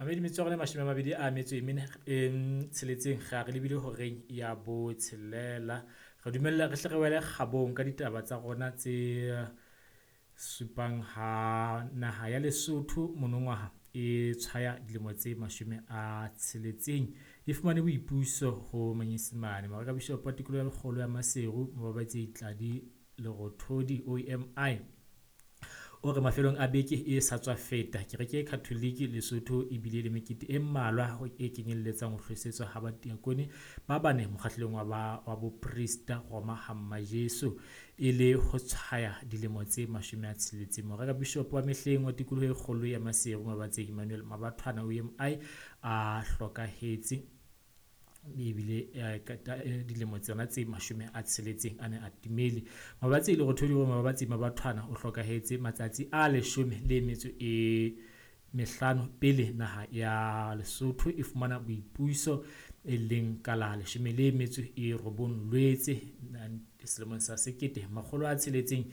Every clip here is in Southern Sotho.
Mamedi metswalle mashome a mabedi a metso e mene tsheletseng ga re lebile horeng ya bo tshelela re dumella re hle re wele kgabong ka ditaba tsa rona tse supang ha naha ya Lesotho monongwaha e tshwaya dilemo tse mashome a tsheletseng e fumane boipuso ho manyesemane Maraka Bishop wa tikolo ya Lekgolo ya Maseru Mobabatsi Itladi Lerothodi OMI o re mafelong a beke e sa tswa feta kereke Katoliki Lesotho e bile le mekete e mmalwa ho e kenyelletsang ho hlosetswa ha badiakone ba bane mokgahlelong wa bo priesta Roma Hamma Jesu e le ho tshaya dilemo tse 60 Moraka Bishop wa mehleng wa tikoloho e kgolo ya Maseru Mabatsi Emmanuel Mabathwana OMI a hlokahetse ebile dilemo tsena tse 60 ane a timeli Mabatsi le Rothodi wa Mabatsi Mabathwana o hlokahetse matsatsi a 15 pele naha ya Lesotho e fumana boipuso e leng ka la 19 Lwetse selemong sa 1960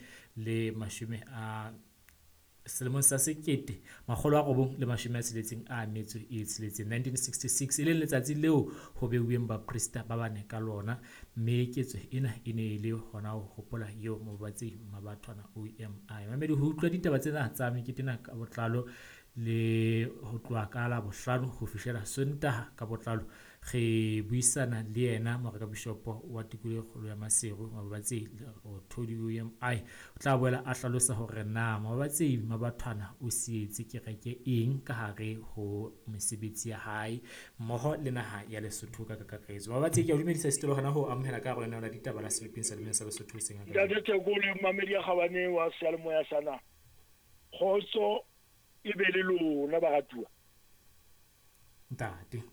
1966 e leng letsatsi leo ho beuweng ba priesta ba bane ka lona mme ketso ena e ne le hona ho hopola eo Mobatsi Mabathwana OMI mamedi ho utlwa ditaba tsena tsa meketena ka botlalo le ho tloha ka la bohlano ho fihlela Sontaha ka botlalo re buisana le yena Moraka Bishop wa tikoloho e kgolo ya Maseru Mabatsi Lerothodi OMI o tla boela a hlalosa hore na Mabatsi Mabathwana o sietse kereke eng ka hare ho mesebetsi ya hae mmoho le naha ya Lesotho ka kakaretso Mabatsi ke a dumedisa setelo hana ho amohela ka rona la ditaba la Philippines sa lemeng sa Lesotho seng ka tse go le mamedi ya gabane wa sealemoya sana khotso e be le lona ba gatua ntate